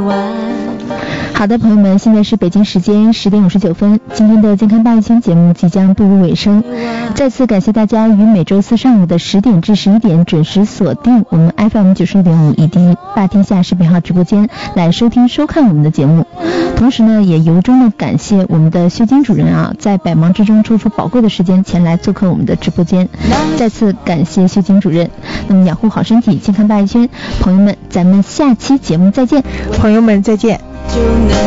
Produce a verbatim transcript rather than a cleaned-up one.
好的，朋友们，现在是北京时间十点五十九分，今天的健康大一千节目即将步入尾声。再次感谢大家于每周四上午的十点至十一点准时锁定我们 F M 九十六点五以及大天下视频号直播间来收听收看我们的节目。同时呢，也由衷的感谢我们的薛金主任啊，在百忙之中抽出宝贵的时间前来做客我们的直播间，再次感谢薛金主任。那么养护好身体，健康大一圈，朋友们，咱们下期节目再见。 朋友们再见。